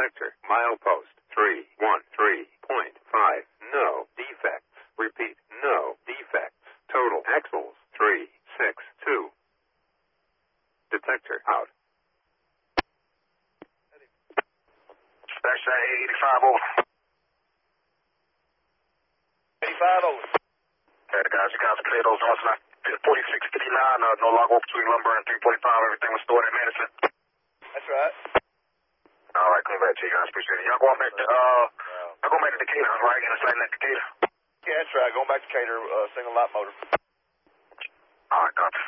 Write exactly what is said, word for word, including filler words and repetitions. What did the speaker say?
Detector, milepost, three one three point five. No defects. Repeat, no defects. Total axles, three six two. Detector, out. That's eighty-five over. eighty-five over. Okay, guys, you guys clear those north line. forty-six fifty-nine, uh, no log over between lumber and three forty-five. Everything was stored at Madison. That's right. All right, come back to you guys. Appreciate it. Y'all going back to, uh, y'all going back to Decatur, right? And it's like that Decatur. Yeah, that's right. Going back to Decatur, uh, single lot motor. All right, copy.